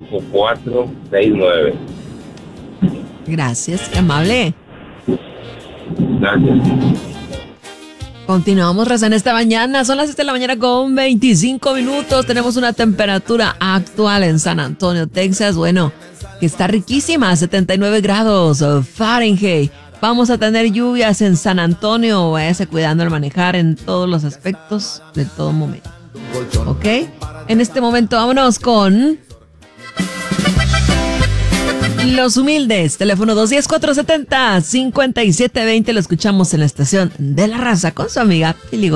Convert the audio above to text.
5469. Gracias, qué amable. Gracias. Continuamos, raza, en esta mañana. Son las 7 de la mañana con 25 minutos. Tenemos una temperatura actual en San Antonio, Texas. Bueno, que está riquísima, 79 grados Fahrenheit. Vamos a tener lluvias en San Antonio. Váyase cuidando al manejar en todos los aspectos de todo momento. ¿Ok? En este momento vámonos con Los Humildes. Teléfono 210-470-5720. Lo escuchamos en la estación de La Raza con su amiga Pili González.